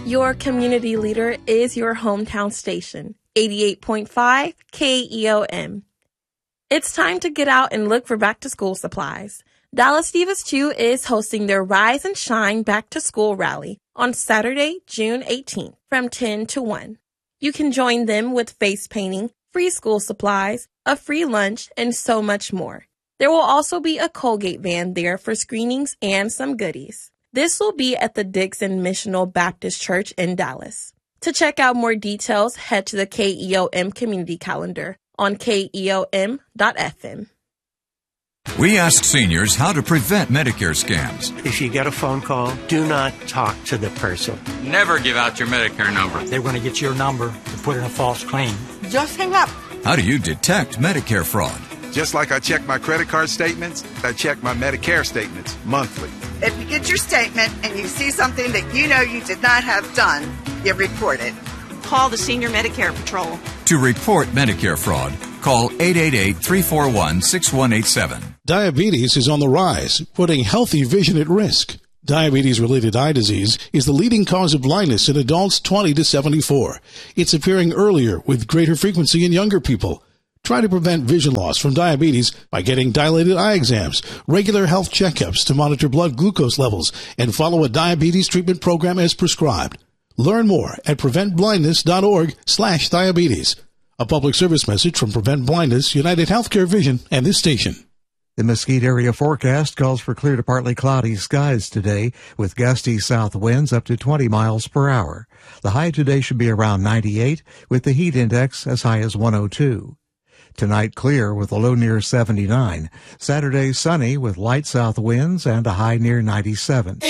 Your community leader is your hometown station, 88.5 KEOM. It's time to get out and look for back-to-school supplies. Dallas Divas 2 is hosting their Rise and Shine Back-to-School Rally on Saturday, June 18th from 10 to 1. You can join them with face painting, free school supplies, a free lunch, and so much more. There will also be a Colgate van there for screenings and some goodies. This will be at the Dixon Missional Baptist Church in Dallas. To check out more details, head to the KEOM community calendar on KEOM.FM. We asked seniors how to prevent Medicare scams. If you get a phone call, do not talk to the person. Never give out your Medicare number. They're going to get your number to put in a false claim. Just hang up. How do you detect Medicare fraud? Just like I check my credit card statements, I check my Medicare statements monthly. If you get your statement and you see something that you know you did not have done, you report it. Call the Senior Medicare Patrol. To report Medicare fraud, call 888-341-6187. Diabetes is on the rise, putting healthy vision at risk. Diabetes-related eye disease is the leading cause of blindness in adults 20 to 74. It's appearing earlier with greater frequency in younger people. Try to prevent vision loss from diabetes by getting dilated eye exams, regular health checkups to monitor blood glucose levels, and follow a diabetes treatment program as prescribed. Learn more at preventblindness.org/diabetes. A public service message from Prevent Blindness, United Healthcare Vision, and this station. The Mesquite area forecast calls for clear to partly cloudy skies today with gusty south winds up to 20 miles per hour. The high today should be around 98 with the heat index as high as 102. Tonight clear with a low near 79. Saturday sunny with light south winds and a high near 97.